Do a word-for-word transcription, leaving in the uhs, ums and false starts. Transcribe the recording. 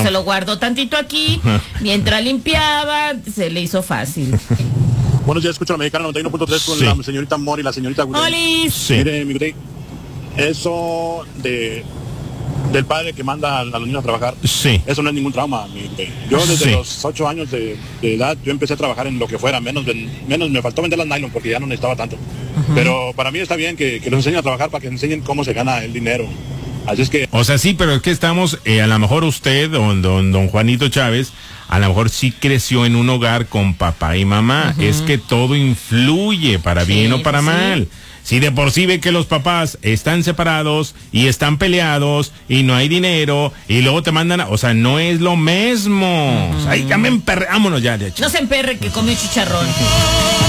se lo guardó tantito aquí, mientras limpiaba, se le hizo fácil. Buenos días, escucho la Mexicana noventa y uno punto tres con Sí. la señorita Mori y la señorita Gurey. ¡Olis! Sí. Mire, mi Gurey, eso de del padre que manda a los niños a trabajar, Sí. eso no es ningún trauma, mi Gurey. Yo desde Sí. los ocho años de, de edad, yo empecé a trabajar en lo que fuera, menos, ven- menos me faltó vender las nylon porque ya no necesitaba tanto. Uh-huh. Pero para mí está bien que, que los enseñen a trabajar para que enseñen cómo se gana el dinero. Así es que... O sea, sí, pero es que estamos, eh, a lo mejor usted, don, don, don Juanito Chávez, a lo mejor sí creció en un hogar con papá y mamá. Uh-huh. Es que todo influye, para sí, bien o para sí. mal. Si de por sí ve que los papás están separados y están peleados y no hay dinero y luego te mandan, a, o sea, no es lo mismo. Uh-huh. O sea, ahí ya me emperre, vámonos ya, de hecho. No se emperre que come chicharrón.